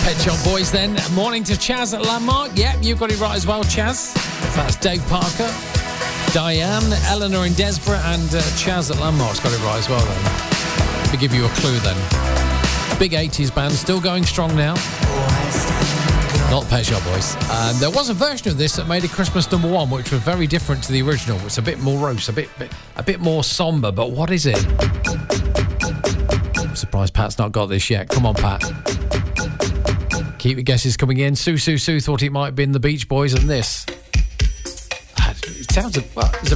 Pet Shop Boys then. Morning to Chaz at Landmark. Yep, you got it right as well, Chaz. That's Dave Parker, Diane, Eleanor in Desborough, and Chaz at Landmark's got it right as well then. Let me give you a clue then. Big 80s band, still going strong now. Not Pet Shop Boys. There was a version of this that made a Christmas #1, which was very different to the original. It's a bit morose, a bit more sombre, but what is it? I'm surprised Pat's not got this yet. Come on, Pat. Keep your guesses coming in. Sue thought it might have been the Beach Boys and this. It sounds... Well,